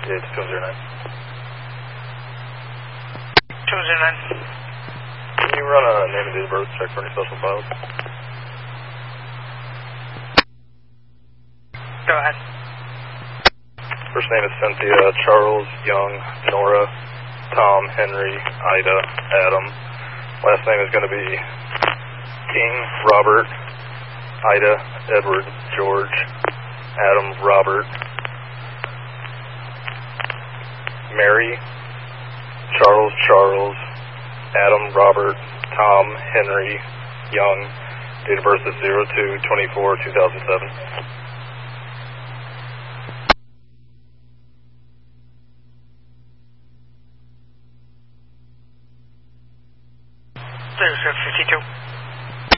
98 to 209. 209. Can you run a name and date of birth check for any social files? Go ahead. First name is Cynthia, Charles, Young, Nora, Tom, Henry, Ida, Adam. Last name is going to be King, Robert, Ida, Edward, George, Adam, Robert, Mary, Charles, Charles, Adam, Robert, Tom, Henry, Young. Date of birth is 02/24/2007.